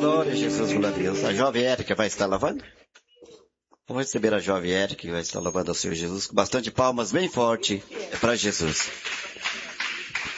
Glória a Jesus, glória a Deus. A jovem Érica vai estar lavando? Vamos receber a jovem Érica que vai estar lavando ao Senhor Jesus com bastante palmas bem forte para Jesus.